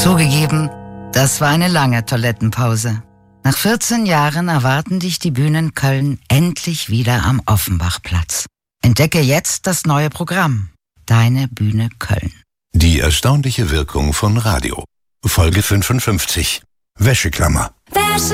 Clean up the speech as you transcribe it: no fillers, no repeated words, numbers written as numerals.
Zugegeben, das war eine lange Toilettenpause. Nach 14 Jahren erwarten dich die Bühnen Köln endlich wieder am Offenbachplatz. Entdecke jetzt das neue Programm. Deine Bühne Köln. Die erstaunliche Wirkung von Radio. Folge 55. Wäscheklammer.